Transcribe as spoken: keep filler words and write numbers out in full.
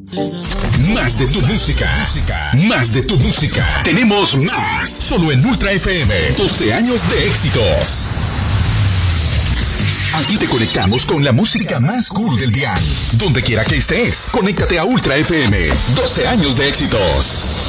Más de tu música. Más de tu música. Tenemos más. Solo en Ultra F M. doce años de éxitos. Aquí te conectamos con la música más cool del dial. Donde quiera que estés, conéctate a Ultra F M. doce años de éxitos.